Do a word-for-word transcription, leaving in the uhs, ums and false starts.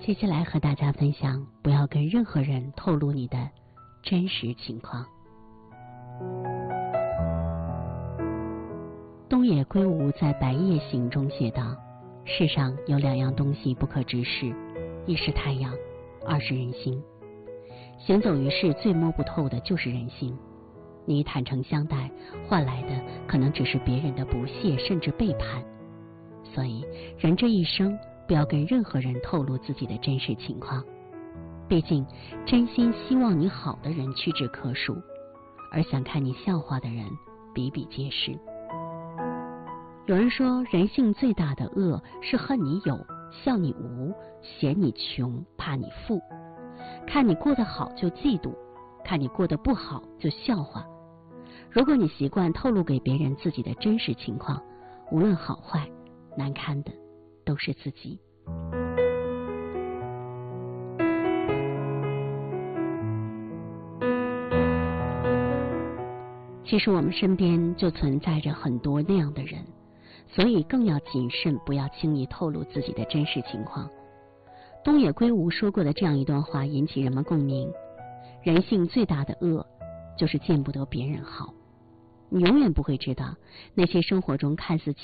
接下来和大家分享，不要跟任何人透露你的真实情况。东野圭吾在《白夜行》中写道，世上有两样东西不可直视，一是太阳，二是人心。行走于世最摸不透的就是人心，你坦诚相待，换来的可能只是别人的不屑甚至背叛。所以人这一生不要跟任何人透露自己的真实情况，毕竟真心希望你好的人屈指可数，而想看你笑话的人比比皆是。有人说，人性最大的恶是恨你有，笑你无，嫌你穷，怕你富，看你过得好就嫉妒，看你过得不好就笑话。如果你习惯透露给别人自己的真实情况，无论好坏，难堪的都是自己。其实我们身边就存在着很多那样的人，所以更要谨慎，不要轻易透露自己的真实情况。东野圭吾说过的这样一段话引起人们共鸣，人性最大的恶就是见不得别人好。你永远不会知道，那些生活中看似